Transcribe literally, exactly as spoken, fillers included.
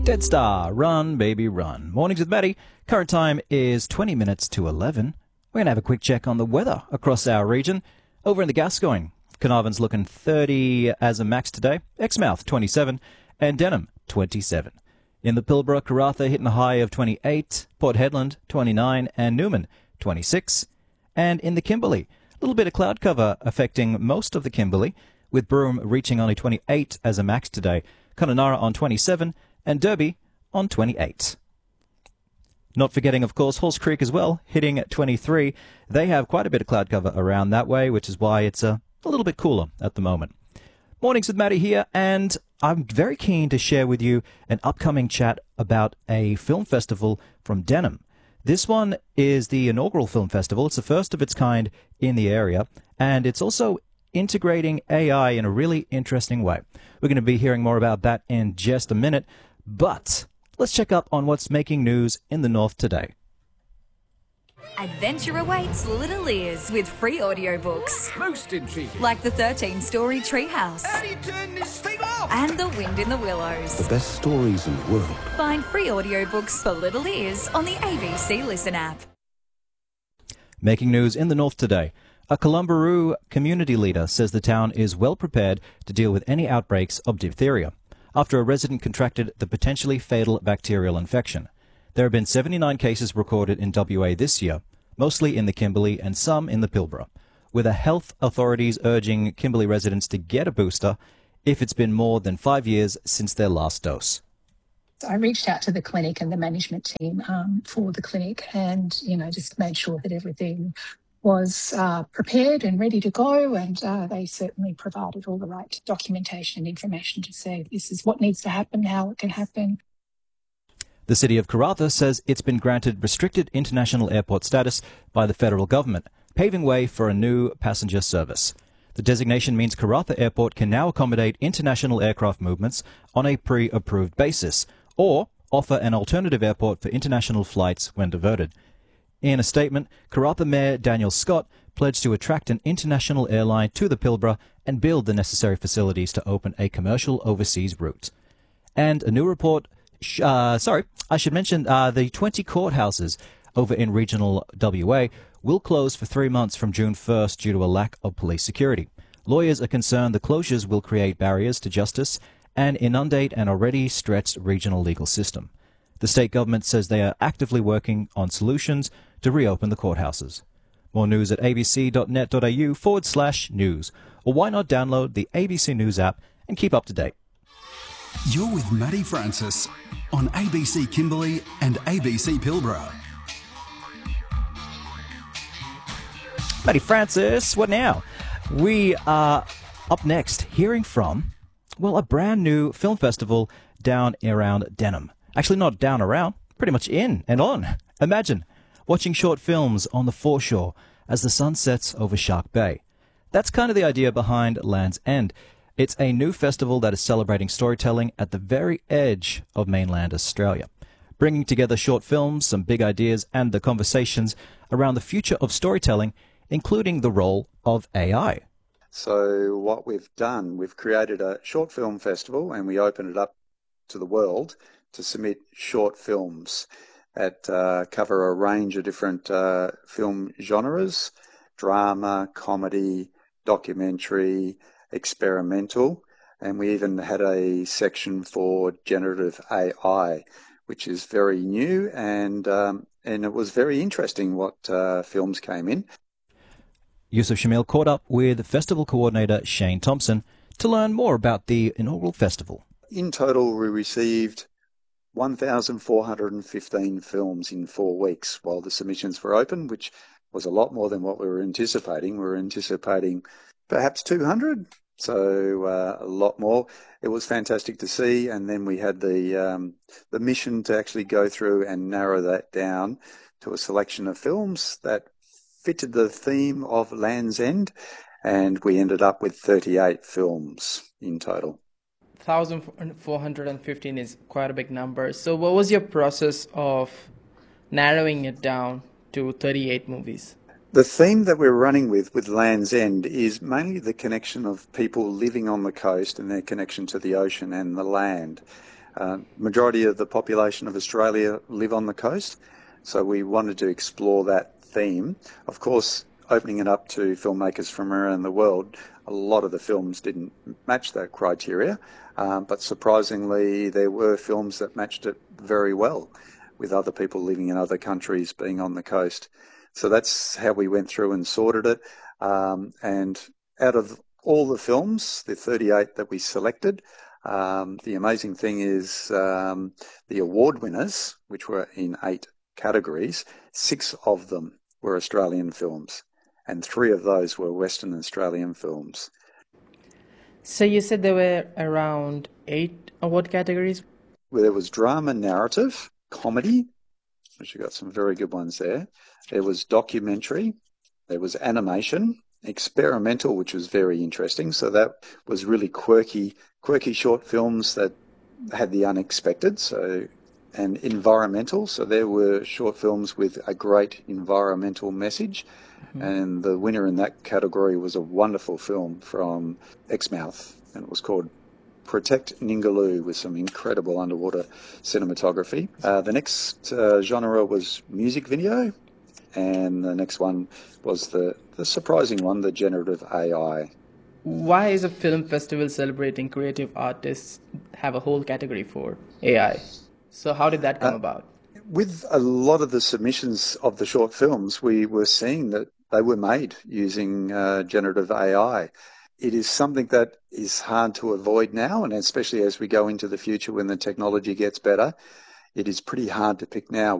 Dead Star, Run Baby Run. Mornings with Maddie. Current time is twenty minutes to eleven. We're going to have a quick check on the weather across our region. Over in the Gascoyne, Carnarvon's looking thirty as a max today, Exmouth twenty-seven, and Denham twenty-seven. In the Pilbara, Karratha hitting a high of twenty-eight, Port Hedland twenty-nine, and Newman twenty-six. And in the Kimberley, a little bit of cloud cover affecting most of the Kimberley, with Broome reaching only twenty-eight as a max today, Connemara on twenty-seven, and Derby on twenty-eight. Not forgetting, of course, Halls Creek as well, hitting at twenty-three. They have quite a bit of cloud cover around that way, which is why it's a, a little bit cooler at the moment. Mornings with Maddie here, and I'm very keen to share with you an upcoming chat about a film festival from Denham. This one is the inaugural film festival. It's the first of its kind in the area, and it's also integrating A I in a really interesting way. We're going to be hearing more about that in just a minute, but let's check up on what's making news in the north today. Adventure awaits little ears with free audiobooks. Most intriguing. Like the thirteen-story Treehouse. How do you turn this thing off? And The Wind in the Willows. The best stories in the world. Find free audiobooks for little ears on the A B C Listen app. Making news in the north today. A Columbaroo community leader says the town is well prepared to deal with any outbreaks of diphtheria after a resident contracted the potentially fatal bacterial infection. There have been seventy-nine cases recorded in W A this year, mostly in the Kimberley and some in the Pilbara, with the health authorities urging Kimberley residents to get a booster if it's been more than five years since their last dose. I reached out to the clinic and the management team um, for the clinic and, you know, just made sure that everything was uh, prepared and ready to go, and uh, they certainly provided all the right documentation and information to say this is what needs to happen, how it can happen. The City of Karratha says it's been granted restricted international airport status by the federal government, paving way for a new passenger service. The designation means Karratha Airport can now accommodate international aircraft movements on a pre-approved basis, or offer an alternative airport for international flights when diverted. In a statement, Karratha Mayor Daniel Scott pledged to attract an international airline to the Pilbara and build the necessary facilities to open a commercial overseas route. And a new report, uh, sorry, I should mention uh, the twenty courthouses over in regional W A will close for three months from June first due to a lack of police security. Lawyers are concerned the closures will create barriers to justice and inundate an already stretched regional legal system. The state government says they are actively working on solutions to reopen the courthouses. More news at abc.net.au forward slash news. Or why not download the A B C News app and keep up to date. You're with Maddie Francis on A B C Kimberley and A B C Pilbara. Maddie Francis, what now? We are up next hearing from, well, a brand new film festival down around Denham. Actually, not down around, pretty much in and on. Imagine watching short films on the foreshore as the sun sets over Shark Bay. That's kind of the idea behind Land's End. It's a new festival that is celebrating storytelling at the very edge of mainland Australia, bringing together short films, some big ideas, and the conversations around the future of storytelling, including the role of A I. So what we've done, we've created a short film festival and we opened it up to the world to submit short films that uh, cover a range of different uh, film genres: drama, comedy, documentary, experimental, and we even had a section for generative A I, which is very new, and um, and it was very interesting what uh, films came in. Yusuf Shamil caught up with festival coordinator Shane Thompson to learn more about the inaugural festival. In total, we received one thousand four hundred fifteen films in four weeks while the submissions were open, which was a lot more than what we were anticipating. We were anticipating perhaps two hundred, so uh, a lot more. It was fantastic to see, and then we had the um, the mission to actually go through and narrow that down to a selection of films that fitted the theme of Land's End, and we ended up with thirty-eight films in total. one thousand four hundred fifteen is quite a big number. So what was your process of narrowing it down to thirty-eight movies? The theme that we're running with, with Land's End, is mainly the connection of people living on the coast and their connection to the ocean and the land. Uh, majority of the population of Australia live on the coast, so we wanted to explore that theme. Of course, opening it up to filmmakers from around the world, a lot of the films didn't match that criteria, um, but surprisingly there were films that matched it very well, with other people living in other countries being on the coast. So that's how we went through and sorted it. Um, and out of all the films, the thirty-eight that we selected, um, the amazing thing is um, the award winners, which were in eight categories, six of them were Australian films, and three of those were Western Australian films. So you said there were around eight award categories? Well, there was drama, narrative, comedy, which you got some very good ones there. There was documentary, there was animation, experimental, which was very interesting. So that was really quirky, quirky short films that had the unexpected. So, and environmental. So there were short films with a great environmental message. Mm-hmm. And the winner in that category was a wonderful film from Exmouth, and it was called Protect Ningaloo, with some incredible underwater cinematography. Uh, the next uh, genre was music video, and the next one was the, the surprising one, the generative A I. Why is a film festival celebrating creative artists have a whole category for A I? So how did that come uh, about? With a lot of the submissions of the short films, we were seeing that they were made using uh, generative A I. It is something that is hard to avoid now, and especially as we go into the future when the technology gets better, it is pretty hard to pick now